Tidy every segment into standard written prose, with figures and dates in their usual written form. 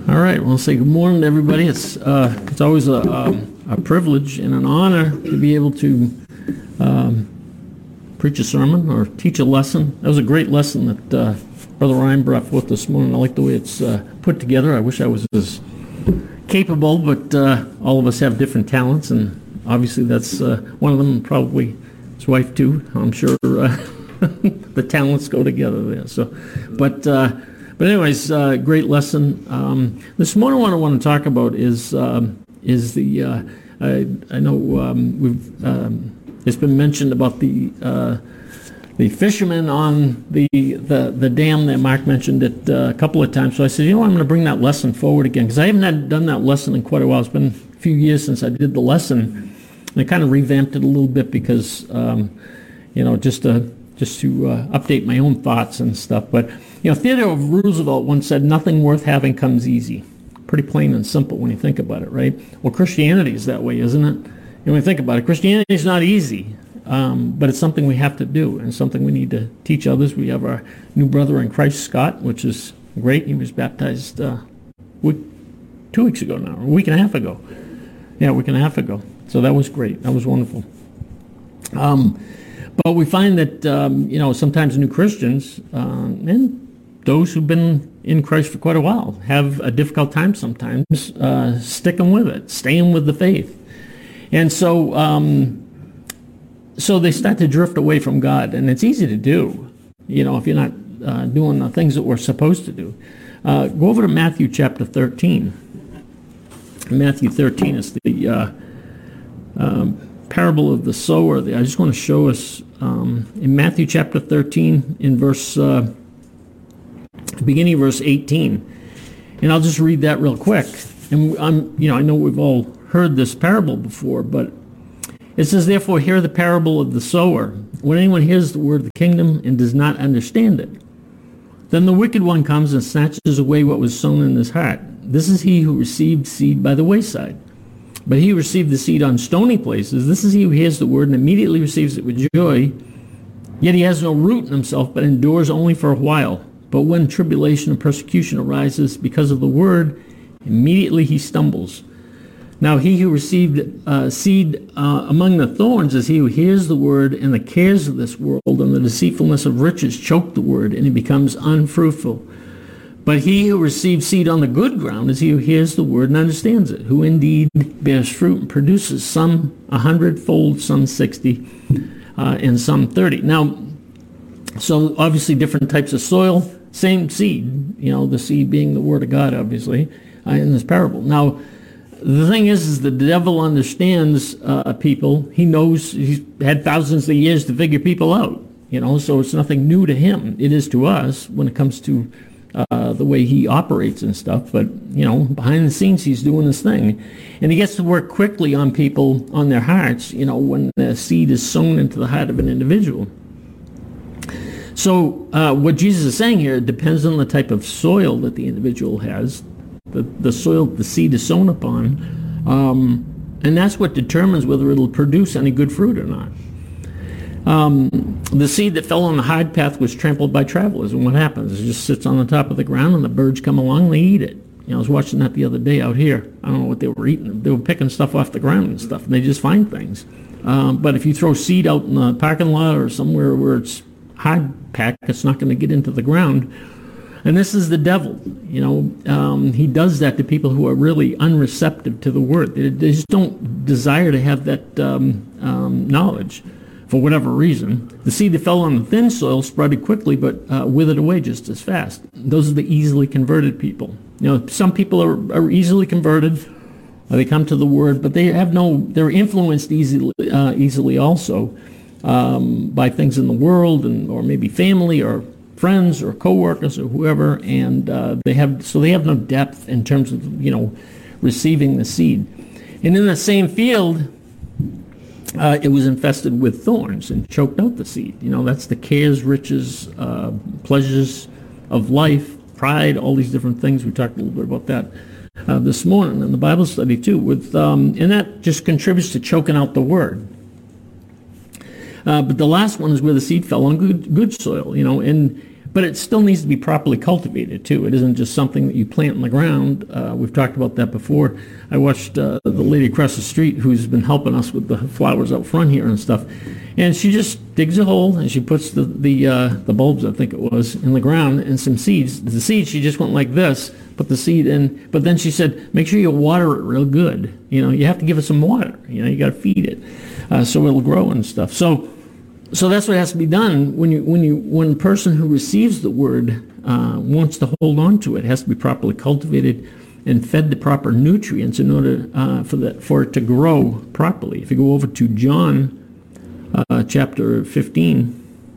All right. Well, say good morning to everybody. It's always a privilege and an honor to be able to preach a sermon or teach a lesson. That was a great lesson that Brother Ryan brought forth this morning. I like the way it's put together. I wish I was as capable, but all of us have different talents, and obviously that's one of them. Probably his wife too. I'm sure the talents go together there. So, but anyways, great lesson. This morning, what I want to talk about is the I know we've it's been mentioned about the fishermen on the dam that Mark mentioned it a couple of times. So I said, I'm going to bring that lesson forward again because I haven't done that lesson in quite a while. It's been a few years since I did the lesson, and I kind of revamped it a little bit because just to update my own thoughts and stuff. But Theodore Roosevelt once said, "Nothing worth having comes easy." Pretty plain and simple when you think about it, right? Well, Christianity is that way, isn't it? And when you think about it, Christianity is not easy, but it's something we have to do and something we need to teach others. We have our new brother in Christ, Scott, which is great. He was baptized 2 weeks ago now, or a week and a half ago. Yeah, a week and a half ago. So that was great. That was wonderful. But we find that, sometimes new Christians and those who've been in Christ for quite a while have a difficult time sometimes sticking with it, staying with the faith. And so they start to drift away from God. And it's easy to do, if you're not doing the things that we're supposed to do. Go over to Matthew chapter 13. Matthew 13 is the parable of the sower. I just want to show us in Matthew chapter 13 in beginning of verse 18, and I'll just read that real quick. And I know we've all heard this parable before, but it says, "Therefore hear the parable of the sower. When anyone hears the word of the kingdom and does not understand it, then the wicked one comes and snatches away what was sown in his heart. This is he who received seed by the wayside. But he who received the seed on stony places, this is he who hears the word and immediately receives it with joy. Yet he has no root in himself, but endures only for a while. But when tribulation and persecution arises because of the word, immediately he stumbles. Now he who received seed among the thorns is he who hears the word, and the cares of this world and the deceitfulness of riches choke the word, and it becomes unfruitful. But he who receives seed on the good ground is he who hears the word and understands it, who indeed bears fruit and produces some 100-fold, some 60, and some 30. Now, so obviously different types of soil, same seed, the seed being the word of God, obviously, in this parable. Now, the thing is the devil understands people. He knows he's had thousands of years to figure people out, so it's nothing new to him. It is to us when it comes to the way he operates and stuff. But, behind the scenes, he's doing his thing. And he gets to work quickly on people, on their hearts, when the seed is sown into the heart of an individual. So what Jesus is saying here, it depends on the type of soil that the individual has, the soil the seed is sown upon, and that's what determines whether it'll produce any good fruit or not. The seed that fell on the hard path was trampled by travelers, and what happens? It just sits on the top of the ground, and the birds come along and they eat it. I was watching that the other day out here. I don't know what they were eating. They were picking stuff off the ground and stuff, and they just find things. But if you throw seed out in the parking lot or somewhere where it's hard packed, it's not going to get into the ground. And this is the devil. He does that to people who are really unreceptive to the word. They just don't desire to have that knowledge for whatever reason. The seed that fell on the thin soil sprouted quickly, but withered away just as fast. Those are the easily converted people. Some people are easily converted. They come to the word, but they're influenced easily also by things in the world or maybe family or friends or coworkers or whoever, and they have no depth in terms of receiving the seed. And in the same field, it was infested with thorns and choked out the seed. That's the cares, riches, pleasures of life, pride, all these different things. We talked a little bit about that this morning in the Bible study too. And that just contributes to choking out the word. But the last one is where the seed fell on good soil, and But it still needs to be properly cultivated, too. It isn't just something that you plant in the ground. We've talked about that before. I watched the lady across the street who's been helping us with the flowers out front here and stuff. And she just digs a hole, and she puts the bulbs, I think it was, in the ground and some seeds. The seeds, she just went like this, put the seed in. But then she said, make sure you water it real good. You have to give it some water. You got to feed it so it'll grow and stuff. So that's what has to be done when the person who receives the word wants to hold on to it. It has to be properly cultivated and fed the proper nutrients in order for it to grow properly. If you go over to John chapter 15,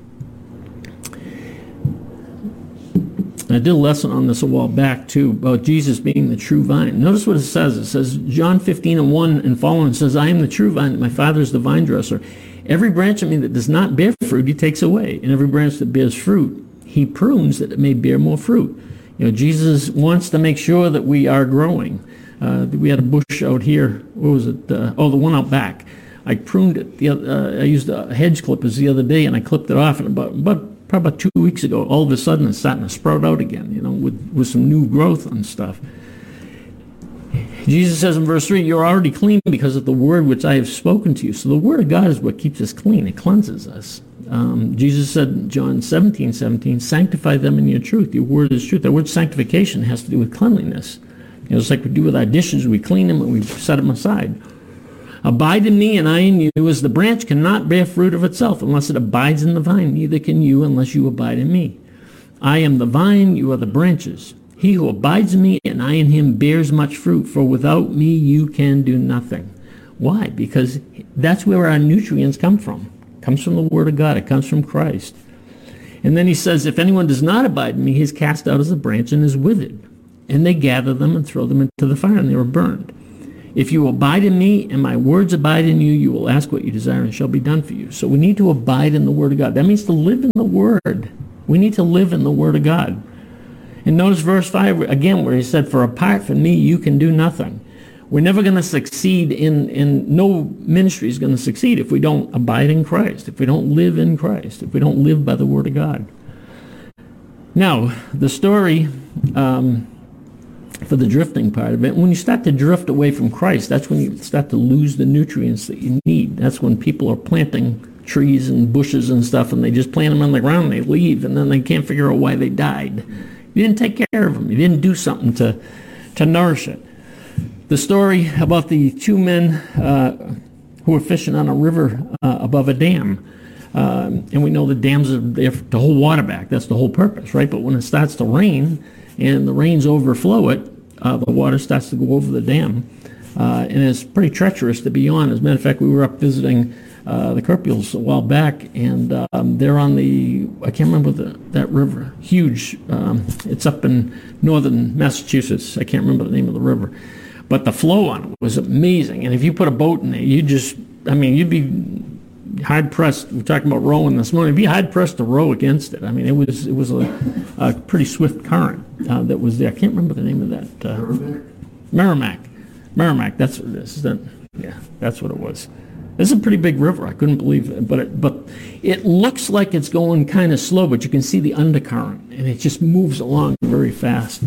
I did a lesson on this a while back too about Jesus being the true vine. Notice what it says. It says John 15:1 and following says, I am the true vine, my Father is the vine dresser. Every branch of me that does not bear fruit, he takes away. And every branch that bears fruit, he prunes that it may bear more fruit. Jesus wants to make sure that we are growing. We had a bush out here. What was it? The one out back. I pruned it. I used hedge clippers the other day, and I clipped it off. And probably about 2 weeks ago, all of a sudden it's starting to sprout out again, with some new growth and stuff. Jesus says in verse 3, you're already clean because of the word which I have spoken to you. So the word of God is what keeps us clean. It cleanses us. Jesus said in John 17:17, sanctify them in your truth. Your word is truth. The word sanctification has to do with cleanliness. It's like we do with our dishes. We clean them and we set them aside. Abide in me and I in you, as the branch cannot bear fruit of itself unless it abides in the vine. Neither can you unless you abide in me. I am the vine, you are the branches. He who abides in me and I in him bears much fruit, for without me you can do nothing. Why? Because that's where our nutrients come from. It comes from the Word of God. It comes from Christ. And then he says, if anyone does not abide in me, he is cast out as a branch and is withered. And they gather them and throw them into the fire, and they are burned. If you abide in me and my words abide in you, you will ask what you desire and it shall be done for you. So we need to abide in the Word of God. That means to live in the Word. We need to live in the Word of God. And notice verse 5 again where he said, for apart from me, you can do nothing. We're never going to succeed no ministry is going to succeed if we don't abide in Christ, if we don't live in Christ, if we don't live by the Word of God. Now, the story for the drifting part of it, when you start to drift away from Christ, that's when you start to lose the nutrients that you need. That's when people are planting trees and bushes and stuff, and they just plant them on the ground and they leave, and then they can't figure out why they died. You didn't take care of them. You didn't do something to nourish it. The story about the two men who were fishing on a river above a dam. And we know the dams are there to hold water back. That's the whole purpose, right? But when it starts to rain and the rains overflow it, the water starts to go over the dam. And it's pretty treacherous to be on. As a matter of fact, we were up visiting the Kirkpiels a while back, and they're on I can't remember that river, huge, it's up in northern Massachusetts. I can't remember the name of the river. But the flow on it was amazing. And if you put a boat in there, you'd be hard-pressed. We're talking about rowing this morning. You'd be hard-pressed to row against it. I mean, it was a pretty swift current that was there. I can't remember the name of that. Merrimack, that's what it is. That's what it was. This is a pretty big river. I couldn't believe it. But it looks like it's going kind of slow, but you can see the undercurrent, and it just moves along very fast.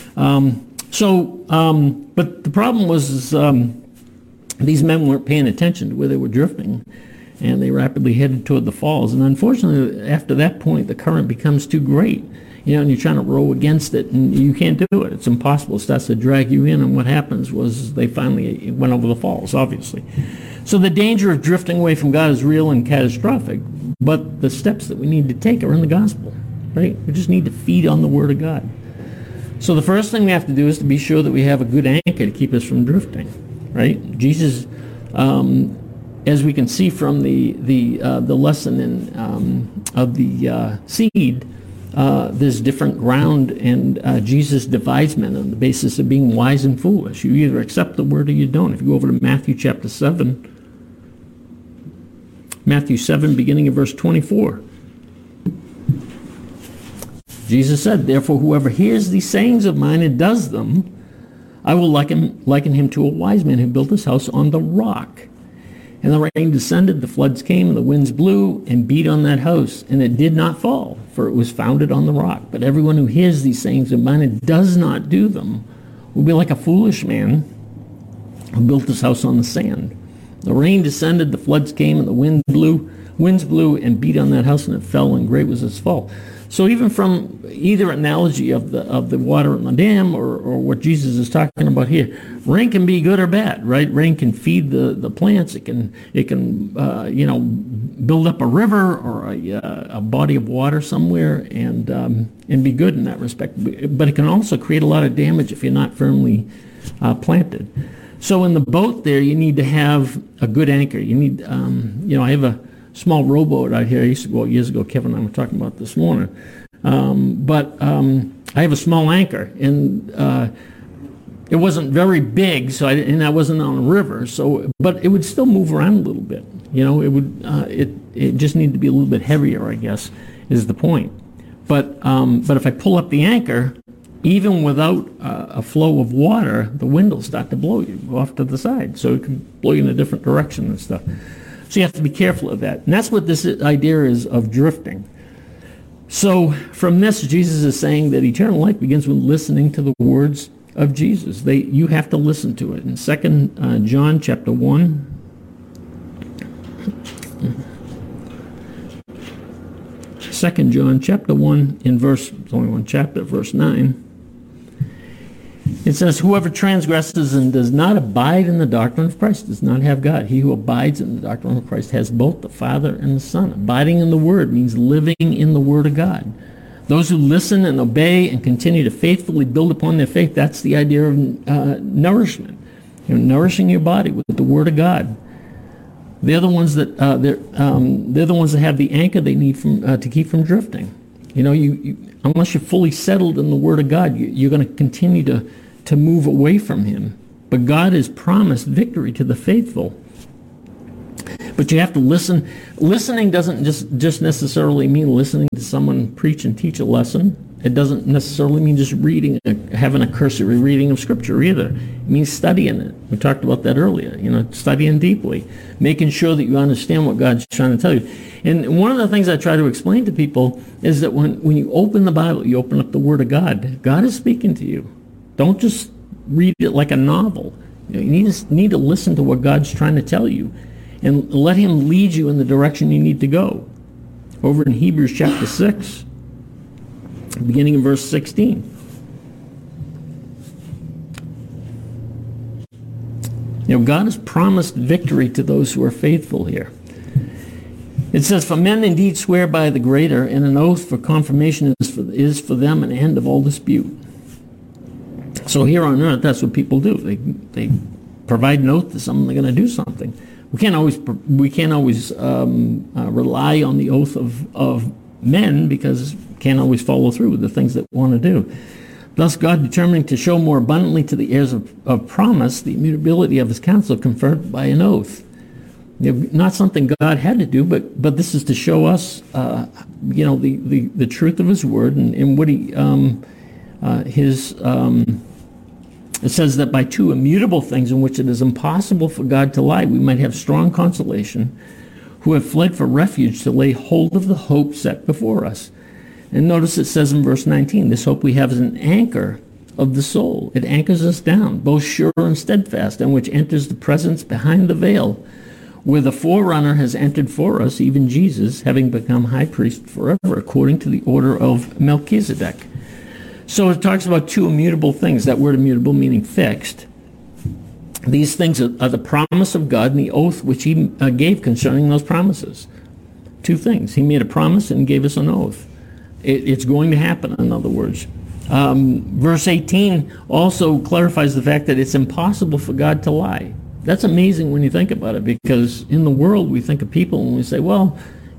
But the problem was these men weren't paying attention to where they were drifting, and they rapidly headed toward the falls. And unfortunately, after that point, the current becomes too great. And you're trying to row against it, and you can't do it. It's impossible. It starts to drag you in, and what happens was they finally went over the falls, obviously. So the danger of drifting away from God is real and catastrophic, but the steps that we need to take are in the gospel, right? We just need to feed on the Word of God. So the first thing we have to do is to be sure that we have a good anchor to keep us from drifting, right? Jesus, as we can see from the lesson of the seed, there's different ground, and Jesus divides men on the basis of being wise and foolish. You either accept the word or you don't. If you go over to Matthew chapter 7, beginning of verse 24, Jesus said, therefore, whoever hears these sayings of mine and does them, I will liken him to a wise man who built his house on the rock. And the rain descended, the floods came, and the winds blew and beat on that house, and it did not fall, for it was founded on the rock. But everyone who hears these sayings of mine and does not do them will be like a foolish man who built his house on the sand. The rain descended, the floods came, and the winds blew and beat on that house, and it fell, and great was its fall. So even from either analogy of the water in the dam or what Jesus is talking about here, rain can be good or bad, right? Rain can feed the plants. It can build up a river or a body of water somewhere and be good in that respect. But it can also create a lot of damage if you're not firmly planted. So in the boat there, you need to have a good anchor. You need, I have a small rowboat out here. I used to go out years ago. Kevin and I were talking about this morning. But I have a small anchor, and it wasn't very big, so I wasn't on a river. But it would still move around a little bit. It just needed to be a little bit heavier, I guess, is the point. But if I pull up the anchor, even without a flow of water, the wind will start to blow you off to the side. So it can blow you in a different direction and stuff. So you have to be careful of that. And that's what this idea is of drifting. So from this, Jesus is saying that eternal life begins with listening to the words of Jesus. You have to listen to it. In 2 John chapter 1, Second John chapter 1 in verse, it's only one chapter, verse 9. It says, whoever transgresses and does not abide in the doctrine of Christ does not have God. He who abides in the doctrine of Christ has both the Father and the Son. Abiding in the Word means living in the Word of God. Those who listen and obey and continue to faithfully build upon their faith, that's the idea of nourishment. You're nourishing your body with the Word of God. They're the ones that they're the ones that have the anchor they need to keep from drifting. Unless you're fully settled in the Word of God, you're going to continue to move away from Him. But God has promised victory to the faithful. But you have to listen. Listening doesn't just necessarily mean listening to someone preach and teach a lesson. It doesn't necessarily mean just having a cursory reading of Scripture either. It means studying it. We talked about that earlier. Studying deeply, making sure that you understand what God's trying to tell you. And one of the things I try to explain to people is that when you open the Bible, you open up the Word of God. God is speaking to you. Don't just read it like a novel. You need to listen to what God's trying to tell you, and let Him lead you in the direction you need to go. Over in Hebrews chapter 6, beginning in verse 16. God has promised victory to those who are faithful here. It says, for men indeed swear by the greater, and an oath for confirmation is for them an end of all dispute. So here on earth, that's what people do. They provide an oath to someone they're going to do something. We can't always rely on the oath of men, because can't always follow through with the things that we want to do. Thus, God determining to show more abundantly to the heirs of promise the immutability of His counsel confirmed by an oath. Not something God had to do, but this is to show us, the truth of His word and what it says that by two immutable things in which it is impossible for God to lie, we might have strong consolation, who have fled for refuge to lay hold of the hope set before us. And notice it says in verse 19, this hope we have is an anchor of the soul. It anchors us down, both sure and steadfast, and which enters the presence behind the veil, where the forerunner has entered for us, even Jesus, having become high priest forever, according to the order of Melchizedek. So it talks about two immutable things, that word immutable meaning fixed. These things are the promise of God and the oath which He gave concerning those promises. Two things. He made a promise and gave us an oath. It's going to happen, in other words. Verse 18 also clarifies the fact that it's impossible for God to lie. That's amazing when you think about it, because in the world we think of people and we say, well,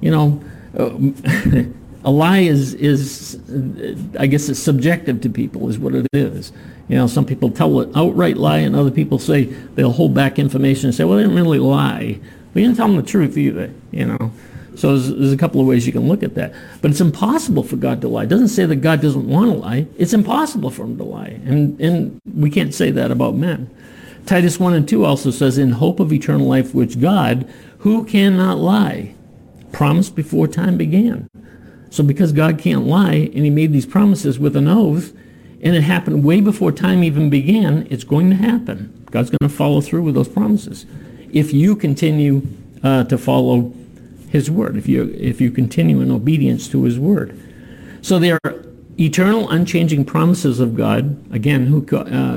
a lie is I guess it's subjective to people, is what it is. Some people tell an outright lie, and other people say they'll hold back information and say, well, they didn't really lie. But you didn't tell them the truth either, So there's a couple of ways you can look at that. But it's impossible for God to lie. It doesn't say that God doesn't want to lie. It's impossible for Him to lie. And we can't say that about men. Titus 1 and 2 also says, in hope of eternal life, which God, who cannot lie, promised before time began. So because God can't lie, and he made these promises with an oath, and it happened way before time even began, it's going to happen. God's going to follow through with those promises. If you continue to follow his word, if you continue in obedience to his word. So there are eternal, unchanging promises of God, again, who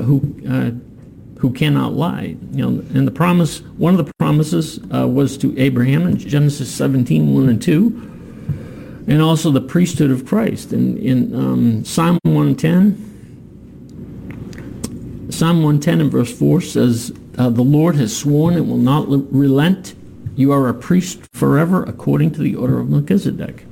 cannot lie. And the promise, one of the promises was to Abraham in Genesis 17, 1 and 2, and also the priesthood of Christ. In Psalm 110, and verse 4 says, the Lord has sworn and will not relent. You are a priest forever according to the order of Melchizedek.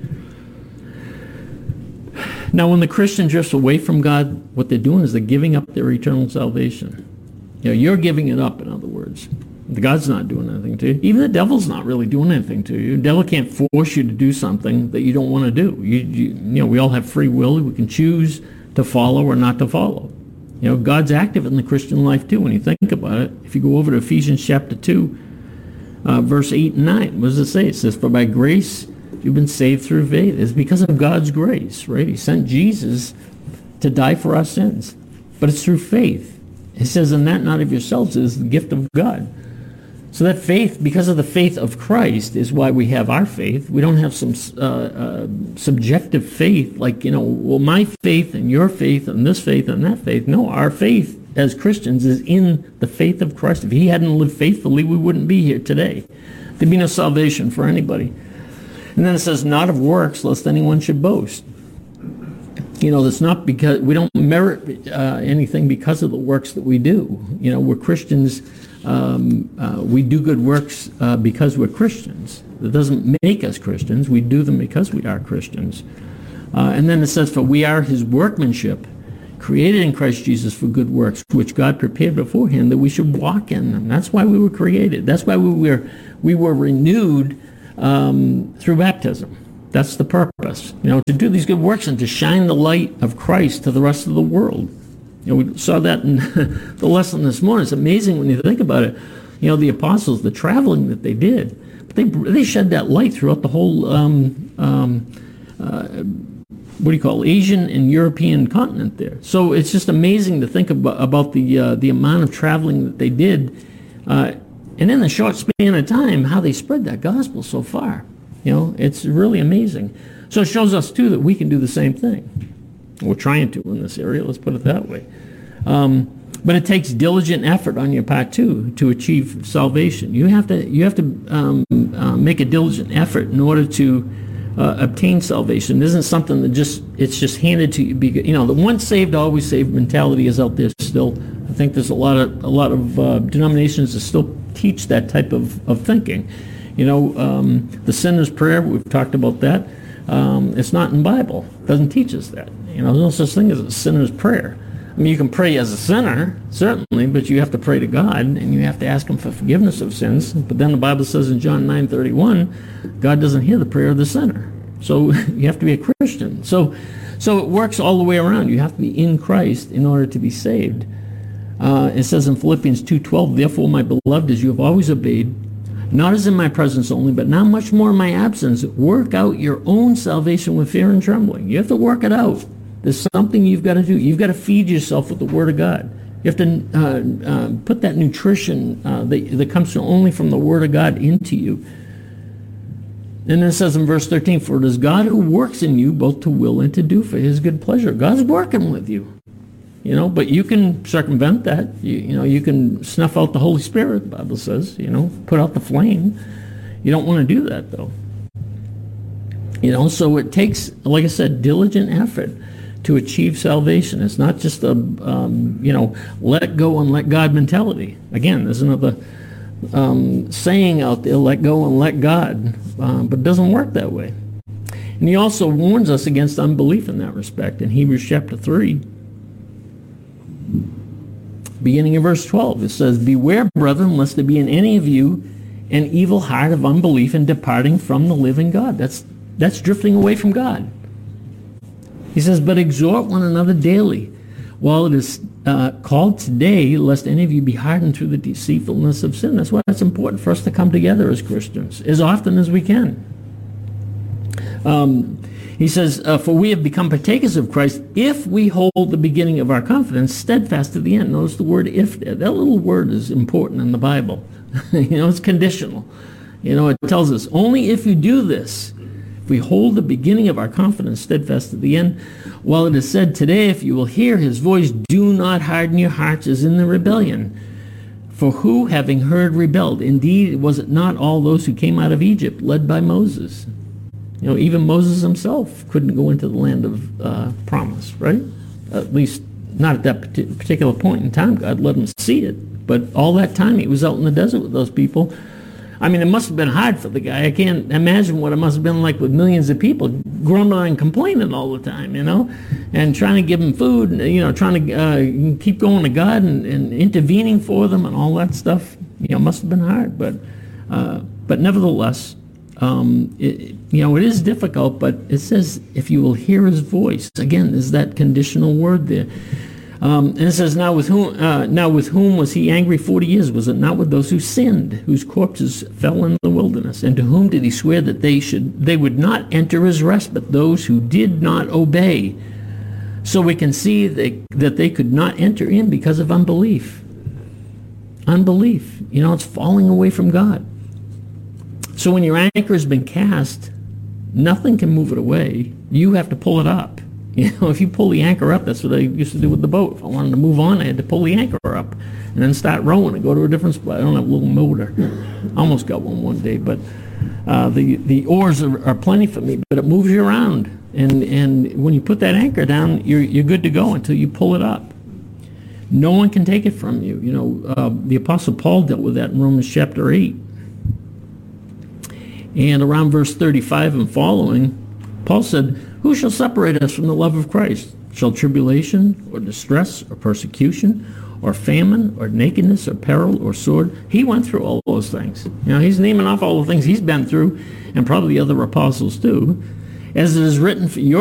Now, when the Christian drifts away from God, what they're doing is they're giving up their eternal salvation. You're giving it up, in other words. God's not doing anything to you. Even the devil's not really doing anything to you. The devil can't force you to do something that you don't want to do. We all have free will. We can choose to follow or not to follow. God's active in the Christian life too, when you think about it. If you go over to Ephesians chapter 2, verse 8 and 9, what does it say? It says, for by grace you've been saved through faith. It's because of God's grace, right? He sent Jesus to die for our sins. But it's through faith. It says, and that not of yourselves, is the gift of God. So that faith, because of the faith of Christ, is why we have our faith. We don't have some subjective faith like, well, my faith and your faith and this faith and that faith. No, our faith as Christians is in the faith of Christ. If he hadn't lived faithfully, we wouldn't be here today. There'd be no salvation for anybody. And then it says, not of works, lest anyone should boast. That's not because we don't merit anything because of the works that we do. We're Christians. We do good works because we're Christians. That doesn't make us Christians. We do them because we are Christians. And then it says, for we are his workmanship, created in Christ Jesus for good works, which God prepared beforehand that we should walk in them. That's why we were created. That's why we were renewed through baptism. That's the purpose, to do these good works and to shine the light of Christ to the rest of the world. We saw that in the lesson this morning. It's amazing when you think about it. The apostles, the traveling that they did, but they shed that light throughout the whole Asian and European continent there. So it's just amazing to think about the amount of traveling that they did, and in a short span of time, how they spread that gospel so far. It's really amazing. So it shows us too that we can do the same thing. We're trying to in this area. Let's put it that way. But it takes diligent effort on your part too to achieve salvation. You have to make a diligent effort in order to obtain salvation. It isn't something that it's just handed to you. The once saved, always saved mentality is out there still. I think there's a lot of denominations that still teach that type of thinking. The sinner's prayer, we've talked about that. It's not in the Bible. It doesn't teach us that. There's no such thing as a sinner's prayer. I mean, you can pray as a sinner, certainly, but you have to pray to God, and you have to ask him for forgiveness of sins. But then the Bible says in John 9:31, God doesn't hear the prayer of the sinner. So you have to be a Christian. So it works all the way around. You have to be in Christ in order to be saved. It says in Philippians 2:12, therefore, my beloved, as you have always obeyed, not as in my presence only, but now much more in my absence, work out your own salvation with fear and trembling. You have to work it out. There's something you've got to do. You've got to feed yourself with the Word of God. You have to put that nutrition that comes only from the Word of God into you. And then it says in verse 13, for it is God who works in you both to will and to do for his good pleasure. God's working with you. But you can circumvent that. You can snuff out the Holy Spirit, the Bible says, put out the flame. You don't want to do that, though. So it takes, like I said, diligent effort to achieve salvation. It's not just a, let go and let God mentality. Again, there's another saying out there, let go and let God, but it doesn't work that way. And he also warns us against unbelief in that respect. In Hebrews chapter 3, beginning in verse 12, it says, beware, brethren, lest there be in any of you an evil heart of unbelief and departing from the living God. That's drifting away from God. He says, but exhort one another daily, while it is called today, lest any of you be hardened through the deceitfulness of sin. That's why it's important for us to come together as Christians as often as we can. He says, for we have become partakers of Christ if we hold the beginning of our confidence steadfast to the end. Notice the word if there. That little word is important in the Bible. It's conditional. It tells us, only if you do this, if we hold the beginning of our confidence steadfast to the end, while it is said today, if you will hear his voice, do not harden your hearts as in the rebellion. For who, having heard, rebelled? Indeed, was it not all those who came out of Egypt, led by Moses? Even Moses himself couldn't go into the land of promise, right? At least not at that particular point in time. God let him see it. But all that time he was out in the desert with those people. I mean, it must have been hard for the guy. I can't imagine what it must have been like with millions of people grumbling and complaining all the time, and trying to give them food, trying to keep going to God and intervening for them and all that stuff. Must have been hard. But nevertheless, it is difficult, but it says, if you will hear his voice. Again, there's that conditional word there. And it says, now with whom was he angry 40 years? Was it not with those who sinned, whose corpses fell in the wilderness? And to whom did he swear that they would not enter his rest, but those who did not obey? So we can see that they could not enter in because of unbelief. Unbelief. It's falling away from God. So when your anchor has been cast, nothing can move it away. You have to pull it up. If you pull the anchor up, that's what I used to do with the boat. If I wanted to move on, I had to pull the anchor up and then start rowing and go to a different spot. I don't have a little motor. I almost got one day, but the oars are plenty for me, but it moves you around. And when you put that anchor down, you're good to go until you pull it up. No one can take it from you. The Apostle Paul dealt with that in Romans chapter 8. And around verse 35 and following, Paul said, who shall separate us from the love of Christ? Shall tribulation, or distress, or persecution, or famine, or nakedness, or peril, or sword? He went through all those things. He's naming off all the things he's been through, and probably the other apostles too. As it is written, for your